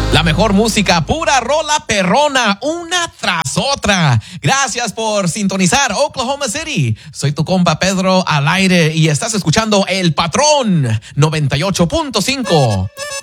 La mejor música, pura rola perrona, una tras otra. Gracias por sintonizar Oklahoma City. Soy tu compa Pedro al aire y estás escuchando El Patrón 98.5.